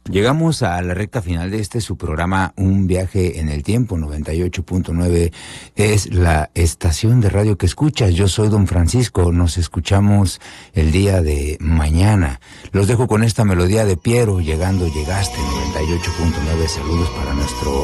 Llegamos a la recta final de su programa Un Viaje en el Tiempo. 98.9 es la estación de radio que escuchas. Yo soy Don Francisco. Nos escuchamos el día de mañana. Los dejo con esta melodía de Piero, Llegando Llegaste. 98.9. Saludos para nuestro